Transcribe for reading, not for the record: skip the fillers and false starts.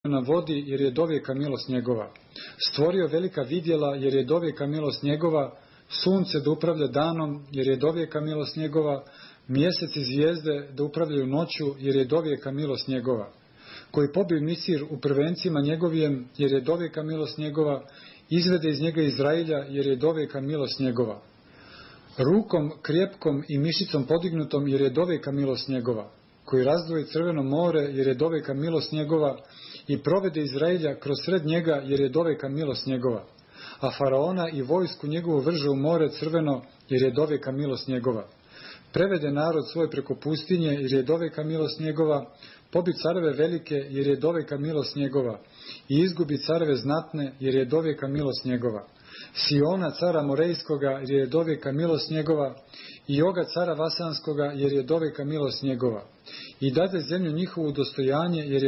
na vodi, jer je dovijeka milost njegova. Stvorio velika vidjela, jer je dovijeka milost njegova. Sunce da upravlja danom, jer je dovijeka milost njegova. Mjesec i zvijezde da upravljaju noću, jer je dovijeka milost njegova. Koji pobiju Misir u prvencima njegovijem, jer je dovijeka milost njegova. Izvede iz njega Izrailja, jer je dovijeka milost njegova. Rukom krjepkom i mišicom podignutom, jer je dovijeka milost njegova. Koji razdvoji Crveno more, jer je dovijeka milost njegova, i provede Izrailja kroz sred njega, jer je dovijeka milost njegova. A Faraona i vojsku njegovu vrže u more Crveno, jer je dovijeka milost njegova. Prevede narod svoj preko pustinje, jer je dovijeka milost njegova. Pobi careve velike, jer je dovijeka milost njegova. I izgubi careve znatne, jer je dovijeka milost njegova. Siona cara Morejskoga, jer je dovijeka milost njegova. I Oga cara Vasanskoga, jer je dovijeka milost njegova. I dade zemlju njihovu dostojanje, jer je